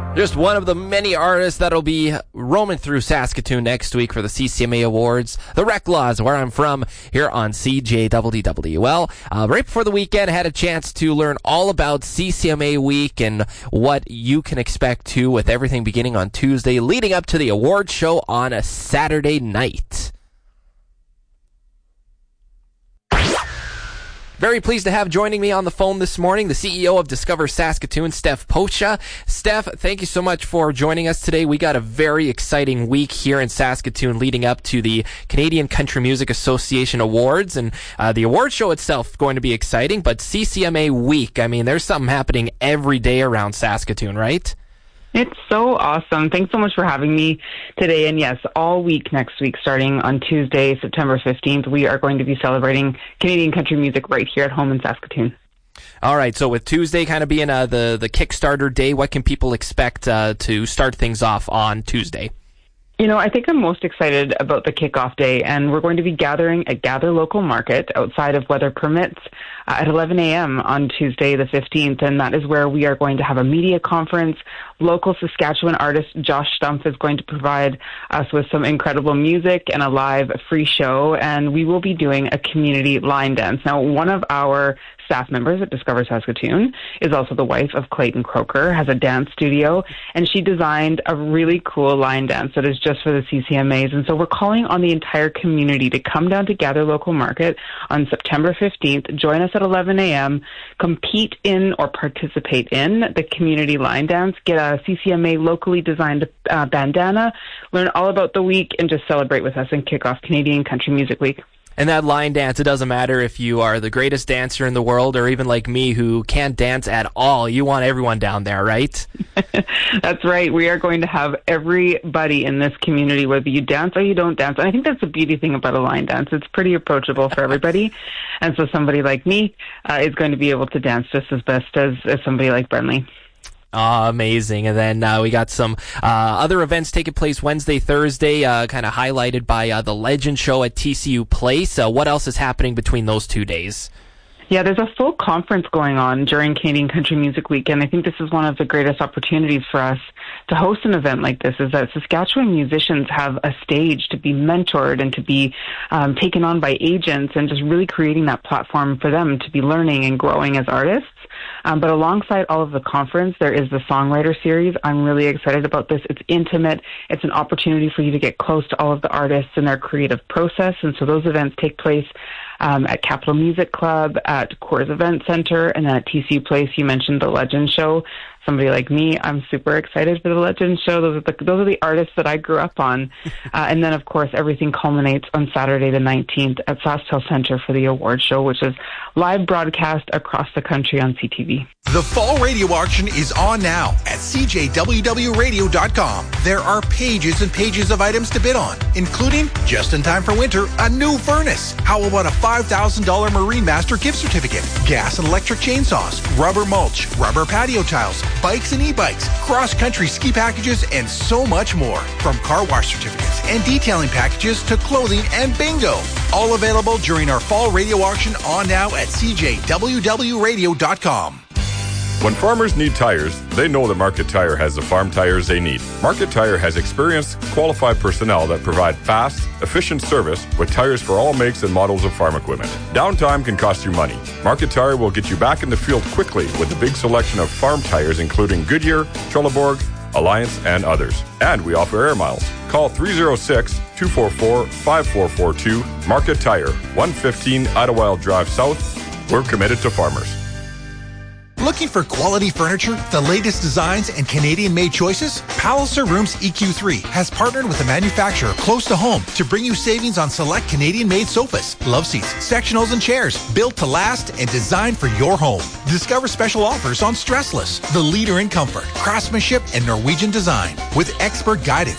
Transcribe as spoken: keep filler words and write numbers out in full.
Just one of the many artists that'll be roaming through Saskatoon next week for the C C M A Awards. The Reklaws, where I'm from, here on C J W W L. Uh, right before the weekend, I had a chance to learn all about C C M A Week and what you can expect to with everything beginning on Tuesday, leading up to the award show on a Saturday night. Very pleased to have joining me on the phone this morning the C E O of Discover Saskatoon, Steph Pocha. Steph, thank you so much for joining us today. We got a very exciting week here in Saskatoon leading up to the Canadian Country Music Association Awards, and uh, the award show itself going to be exciting, but C C M A Week, I mean, there's something happening every day around Saskatoon, right? It's so awesome. Thanks so much for having me today. And yes, all week next week, starting on Tuesday, September fifteenth, we are going to be celebrating Canadian country music right here at home in Saskatoon. All right, so with Tuesday kind of being uh, the, the Kickstarter day, what can people expect uh, to start things off on Tuesday? You know, I think I'm most excited about the kickoff day, and we're going to be gathering at Gather Local Market outside of weather permits uh, at eleven a.m. on Tuesday the fifteenth, and that is where we are going to have a media conference. Local Saskatchewan artist Josh Stumpf is going to provide us with some incredible music and a live free show, and we will be doing a community line dance. Now, one of our staff members at Discover Saskatoon is also the wife of Clayton Croker, has a dance studio, and she designed a really cool line dance that is just for the C C M As. And so we're calling on the entire community to come down to Gather Local Market on September fifteenth, join us at eleven a.m., compete in or participate in the community line dance, get a C C M A locally designed uh, bandana, learn all about the week, and just celebrate with us and kick off Canadian Country Music Week. And that line dance, it doesn't matter if you are the greatest dancer in the world or even like me who can't dance at all. You want everyone down there, right? That's right. We are going to have everybody in this community, whether you dance or you don't dance. And I think that's the beauty thing about a line dance. It's pretty approachable for everybody. And so somebody like me uh, is going to be able to dance just as best as, as somebody like Brenly. Oh, amazing. And then uh, we got some uh, other events taking place Wednesday, Thursday, uh, kind of highlighted by uh, the Legend Show at T C U Place. Uh, what else is happening between those two days? Yeah, there's a full conference going on during Canadian Country Music Week, and I think this is one of the greatest opportunities for us to host an event like this, is that Saskatchewan musicians have a stage to be mentored and to be um, taken on by agents, and just really creating that platform for them to be learning and growing as artists. Um, but alongside all of the conference, there is the Songwriter Series. I'm really excited about this. It's intimate. It's an opportunity for you to get close to all of the artists and their creative process. And so those events take place um, at Capital Music Club, at Coors Event Center, and then at T C U Place. You mentioned the Legend Show. Somebody like me, I'm super excited for the Legend Show. Those are the, those are the artists that I grew up on. Uh, and then, of course, everything culminates on Saturday the nineteenth at SaskTel Center for the award show, which is live broadcast across the country on C T V. The Fall Radio Auction is on now at C J W W radio dot com. There are pages and pages of items to bid on, including, just in time for winter, a new furnace. How about a five thousand dollars Marine Master gift certificate, gas and electric chainsaws, rubber mulch, rubber patio tiles, bikes and e-bikes, cross-country ski packages, and so much more. From car wash certificates and detailing packages to clothing and bingo. All available during our Fall Radio Auction on now at C J W W radio dot com. When farmers need tires, they know that Market Tire has the farm tires they need. Market Tire has experienced, qualified personnel that provide fast, efficient service with tires for all makes and models of farm equipment. Downtime can cost you money. Market Tire will get you back in the field quickly with a big selection of farm tires including Goodyear, Trelleborg, Alliance, and others. And we offer air miles. Call three oh six, two four four, five four four two. Market Tire, one fifteen Idlewild Drive South. We're committed to farmers. Looking for quality furniture, the latest designs, and Canadian-made choices? Palliser Rooms E Q three has partnered with a manufacturer close to home to bring you savings on select Canadian-made sofas, love seats, sectionals, and chairs built to last and designed for your home. Discover special offers on Stressless, the leader in comfort, craftsmanship, and Norwegian design with expert guidance.